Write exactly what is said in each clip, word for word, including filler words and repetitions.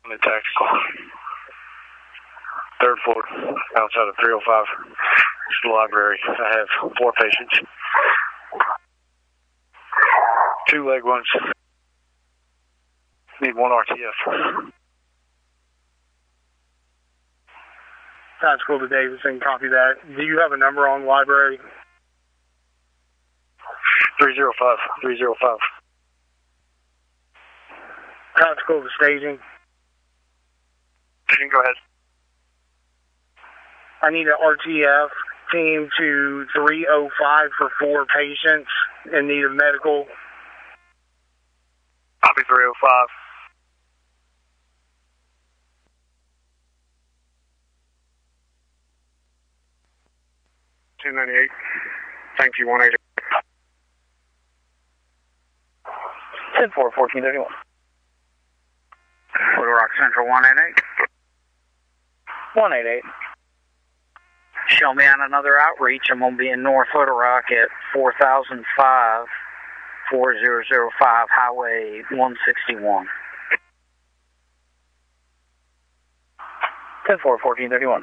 The tactical. Third floor, outside of three oh five. It's the library. I have four patients. Two leg wounds. Need one R T F. Tactical to Davidson, copy that. Do you have a number on library? three oh five. three oh five. Tactical to staging. You can go ahead. I need an R T F team to three oh five for four patients in need of medical. Copy three oh five. two ninety-eight. Thank you, one eighty. ten four, fourteen thirty-one. Little Rock Central, one eighty-eight. one eighty-eight. Show me on another outreach. I'm going to be in North Little Rock at four thousand five, four thousand five, Highway one sixty-one. ten four, fourteen thirty-one.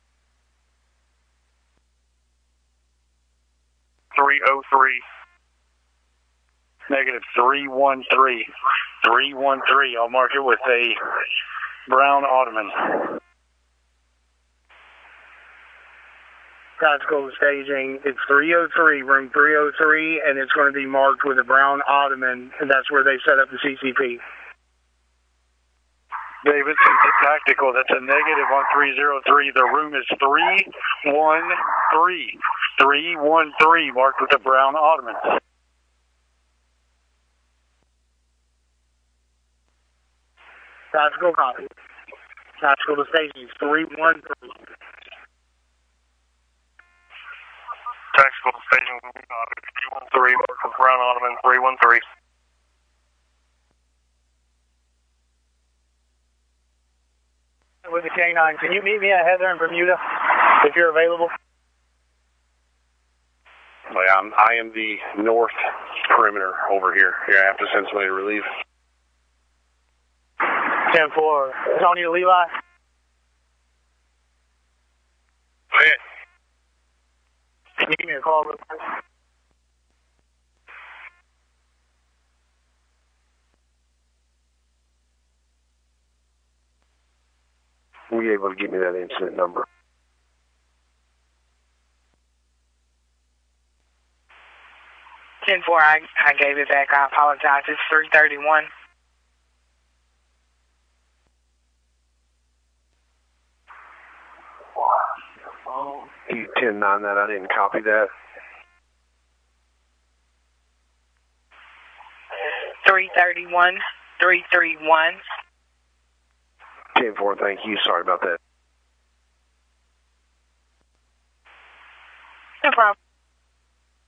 three oh three. Negative three one three. three one three. I'll mark it with a brown ottoman. Tactical to staging. It's three oh three, room three oh three, and it's going to be marked with a brown ottoman, and that's where they set up the C C P. David, it's tactical. That's a negative on three oh three. The room is three one three. three one three, marked with a brown ottoman. Tactical copy. Tactical to staging. three one three. Tactical staging. three one three, marked with brown ottoman. three one three. With the K nine, can you meet me at Heather in Bermuda if you're available? Yeah, I'm, I am the north perimeter over here. Here, I have to send somebody to relieve. ten four. Tony to Levi. Hey. Can you give me a call real quick? Were you able to give me that incident number? ten four, I, I gave it back. I apologize. It's three thirty-one. You ten nine that, I didn't copy that. three thirty-one, three three one. ten four, thank you. Sorry about that. No problem.